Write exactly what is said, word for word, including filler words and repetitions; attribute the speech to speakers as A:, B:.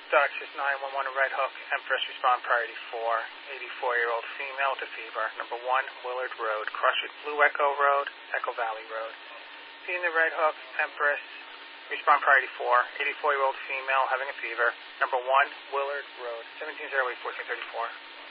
A: Dutchess nine one one Red Hook, Empress, respond priority four, eighty-four-year-old female with a fever. Number one, Willard Road, Crushit, Blue Echo Road, Echo Valley Road. Seeing the Red Hook, Empress, respond priority four, eighty-four-year-old female having a fever. Number one, Willard Road, seventeen oh eight, fourteen thirty-four.